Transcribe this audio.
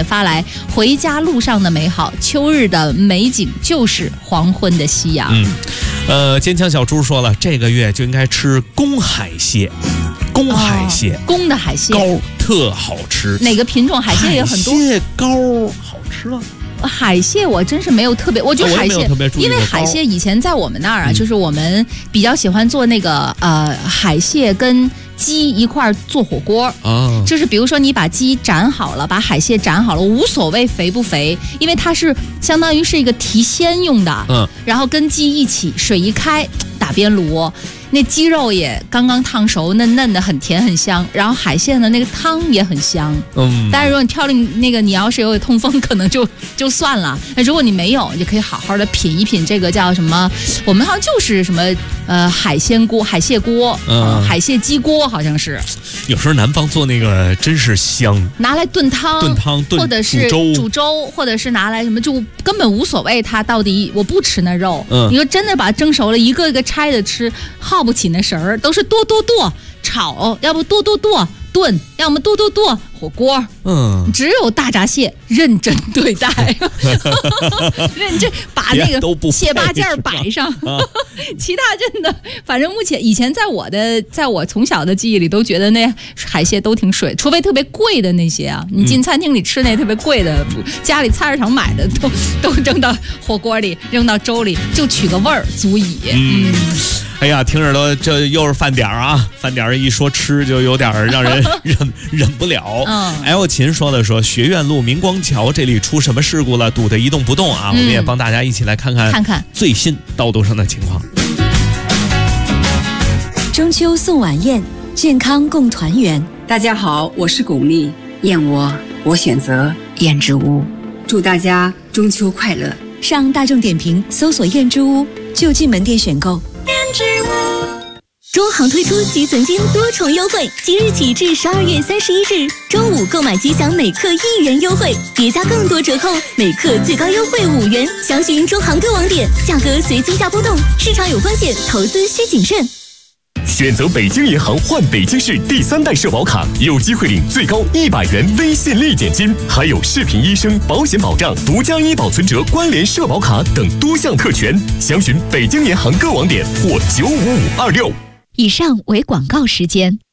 也发来，回家路上的美好，秋日的美景就是黄昏的夕阳。 坚强小猪说了，这个月就应该吃公海蟹。公海蟹， 公的海蟹膏特好吃。 哪个品种海蟹也很多？ 海蟹膏好吃啊。 海蟹我真是没有特别，我觉得海蟹，因为海蟹以前在我们那儿啊，就是我们比较喜欢做那个海蟹跟鸡一块做火锅啊，就是比如说你把鸡斩好了，把海蟹斩好了，无所谓肥不肥，因为它是相当于是一个提鲜用的，然后跟鸡一起水一开打边炉。那鸡肉也刚刚烫熟，嫩嫩的，很甜很香。然后海鲜的那个汤也很香。但是如果你挑了那个，你要是有痛风，可能就算了。那如果你没有，你就可以好好的品一品这个叫什么？我们好像就是什么海鲜锅、海蟹锅、海蟹鸡锅，好像是。 有时候南方做那个真是香， 拿来炖汤，或者是煮粥，或者是拿来什么，就根本无所谓。它到底我不吃那肉，你说真的把它蒸熟了，一个一个拆着吃，耗不起那神儿，都是剁炒，要不剁炖，要么剁火锅。只有大闸蟹认真对待，认真把那个蟹八件摆上，其他真的，反正目前以前在我从小的记忆里都觉得那海蟹都挺水，除非特别贵的那些啊，你进餐厅里吃那特别贵的，家里菜市场买的都扔到火锅里，扔到粥里，就取个味儿足矣。 哎呀，听着都这又是饭点啊！饭点一说吃就有点让人忍不了。L 秦说学院路明光桥这里出什么事故了，堵得一动不动啊！我们也帮大家一起来看看最新道路上的情况。 中秋送晚宴，健康共团圆。 大家好，我是巩俐，燕窝我选择燕之屋，祝大家中秋快乐！ 上大众点评搜索燕之屋，就近门店选购。 中行推出积分金多重优惠，即日起至12月31日，周五购买即享每克1元优惠，叠加更多折扣，每克最高优惠5元。详询中行各网点，价格随金价波动，市场有风险，投资需谨慎。 选择北京银行换北京市第3代社保卡，有机会领最高100元微信立减金，还有视频医生、保险保障、独家医保存折、关联社保卡等多项特权。详询北京银行各网点或95526。 以上为广告时间。